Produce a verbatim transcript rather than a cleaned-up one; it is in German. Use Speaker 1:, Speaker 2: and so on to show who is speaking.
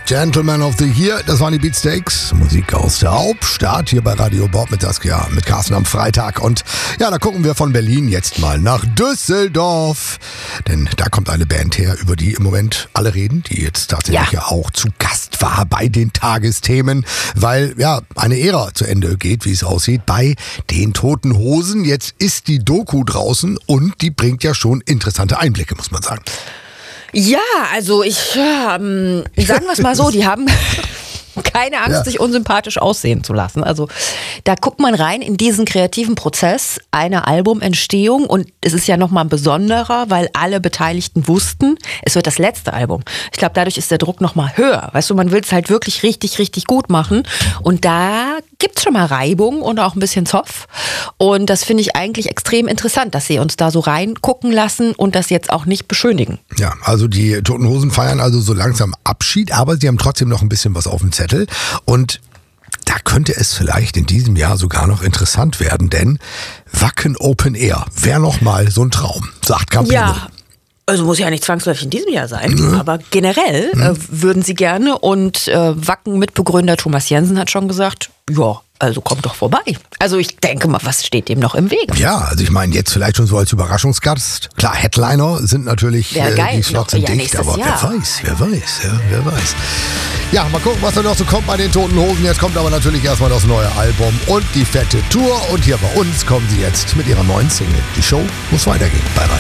Speaker 1: Gentleman of the Year, das waren die Beatsteaks. Musik aus der Hauptstadt hier bei Radio Bob mit Saskia, mit Carsten am Freitag. Und ja, da gucken wir von Berlin jetzt mal nach Düsseldorf. Denn da kommt eine Band her, über die im Moment alle reden, die jetzt tatsächlich ja, ja auch zu Gast war bei den Tagesthemen, weil ja eine Ära zu Ende geht, wie es aussieht, bei den Toten Hosen. Jetzt ist die Doku draußen und die bringt ja schon interessante Einblicke, muss man sagen.
Speaker 2: Ja, also ich, ähm, sagen wir es mal so, die haben keine Angst, ja. sich unsympathisch aussehen zu lassen. Also da guckt man rein in diesen kreativen Prozess einer Albumentstehung und es ist ja nochmal ein besonderer, weil alle Beteiligten wussten, es wird das letzte Album. Ich glaube, dadurch ist der Druck nochmal höher. Weißt du, man will es halt wirklich richtig, richtig gut machen und da gibt's schon mal Reibung und auch ein bisschen Zoff und das finde ich eigentlich extrem interessant, dass sie uns da so reingucken lassen und das jetzt auch nicht beschönigen.
Speaker 1: Ja, also die Toten Hosen feiern also so langsam Abschied, aber sie haben trotzdem noch ein bisschen was auf dem Zettel. Und da könnte es vielleicht in diesem Jahr sogar noch interessant werden, denn Wacken Open Air wäre noch mal so ein Traum, sagt Campino.
Speaker 2: Ja. Also muss ja nicht zwangsläufig in diesem Jahr sein, mhm. aber generell mhm. äh, würden sie gerne und äh, Wacken-Mitbegründer Thomas Jensen hat schon gesagt, ja, also kommt doch vorbei. Also ich denke mal, was steht dem noch im Weg?
Speaker 1: Ja, also ich meine jetzt vielleicht schon so als Überraschungsgast. Klar, Headliner sind natürlich äh, die Slots sind ja, dicht, aber Jahr. wer weiß, wer weiß, ja, wer weiß. Ja, mal gucken, was da noch so kommt bei den Toten Hosen. Jetzt kommt aber natürlich erstmal das neue Album und die fette Tour. Und hier bei uns kommen sie jetzt mit ihrer neuen Single. Die Show muss weitergehen bei